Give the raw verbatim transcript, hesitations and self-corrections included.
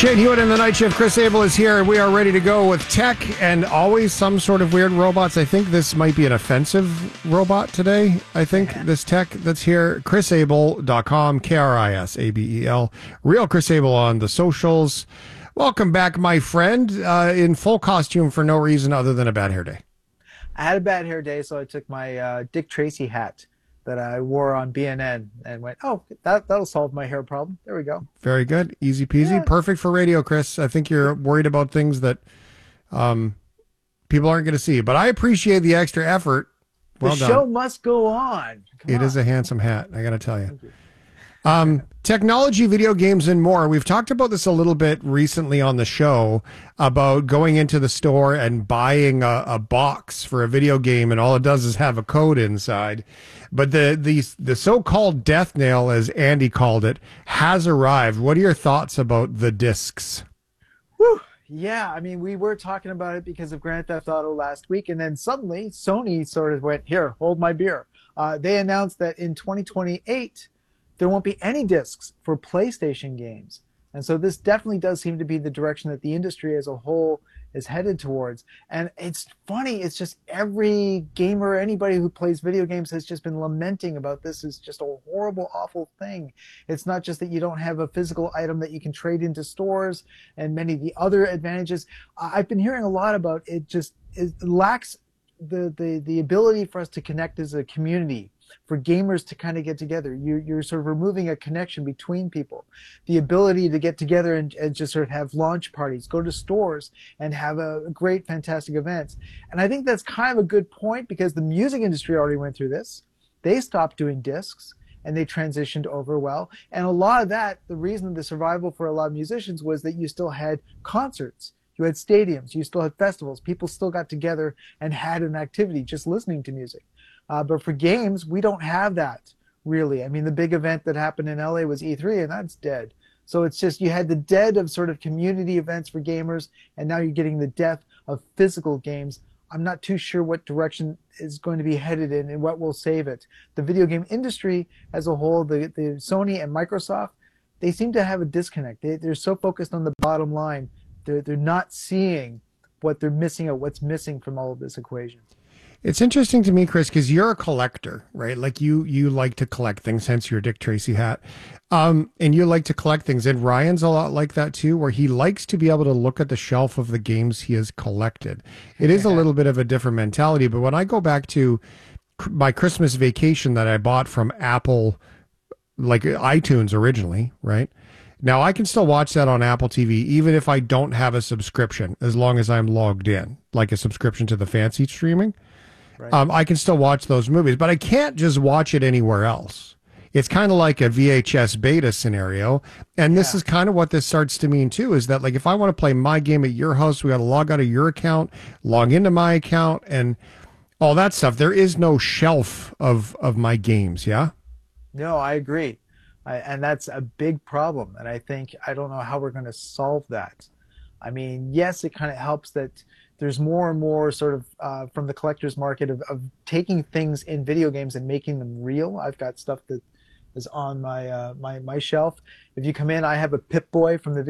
Shane Hewitt in the night shift. Chris Abel is here, and we are ready to go with tech and always some sort of weird robots. I think this might be an offensive robot today. I think yeah. This tech that's here. Chris Abel dot com, K R I S A B E L. Real Chris Abel on the socials. Welcome back, my friend, uh, in full costume for no reason other than a bad hair day. I had a bad hair day, so I took my uh, Dick Tracy hat that I wore on B N N and went, oh, that, that'll solve my hair problem. There we go. Very good. Easy peasy. Yeah. Perfect for radio, Chris. I think you're worried about things that um, people aren't going to see. But I appreciate the extra effort. Well the done. show must go on. Come it on. is a handsome hat, I got to tell you. you. Um, technology, video games, and more. We've talked about this a little bit recently on the show about going into the store and buying a, a box for a video game, and all it does is have a code inside. But the the the so-called death nail, as Andy called it, has arrived. What are your thoughts about the discs? Whew. Yeah, I mean, we were talking about it because of Grand Theft Auto last week, and then suddenly Sony sort of went, here, hold my beer. Uh, they announced that in twenty twenty-eight, there won't be any discs for PlayStation games. And so this definitely does seem to be the direction that the industry as a whole is headed towards. And it's funny, it's just every gamer, anybody who plays video games has just been lamenting about this is just a horrible, awful thing. It's not just that you don't have a physical item that you can trade into stores and many of the other advantages. I've been hearing a lot about it just it lacks the, the, the ability for us to connect as a community, for gamers to kind of get together. You, you're sort of removing a connection between people. The ability to get together and, and just sort of have launch parties, go to stores and have a great, fantastic events. And I think that's kind of a good point because the music industry already went through this. They stopped doing discs and they transitioned over well. And a lot of that, the reason the survival for a lot of musicians was that you still had concerts. You had stadiums, you still had festivals. People still got together and had an activity just listening to music. Uh, but for games, we don't have that, really. I mean, the big event that happened in L A was E three, and that's dead. So it's just you had the dead of sort of community events for gamers, and now you're getting the death of physical games. I'm not too sure what direction is going to be headed in and what will save it. The video game industry as a whole, the, the Sony and Microsoft, they seem to have a disconnect. They, they're so focused on the bottom line. They're, they're not seeing what they're missing or what's missing from all of this equation. It's interesting to me, Chris, because you're a collector, right? Like you, you like to collect things, hence your Dick Tracy hat. Um, and you like to collect things. And Ryan's a lot like that too, where he likes to be able to look at the shelf of the games he has collected. It is a little bit of a different mentality, but when I go back to my Christmas vacation that I bought from Apple, like iTunes originally, right? Now I can still watch that on Apple T V, even if I don't have a subscription, as long as I'm logged in, like a subscription to the fancy streaming. Right. Um, I can still watch those movies, but I can't just watch it anywhere else. It's kind of like a V H S beta scenario. And this yeah. is kind of what this starts to mean too, is that like, if I want to play my game at your house, we got to log out of your account, log into my account and all that stuff. There is no shelf of, of my games. Yeah. No, I agree. I, and that's a big problem. And I think, I don't know how we're going to solve that. I mean, yes, it kind of helps that there's more and more sort of uh, from the collector's market of, of taking things in video games and making them real. I've got stuff that is on my uh, my my shelf. If you come in, I have a Pip-Boy from the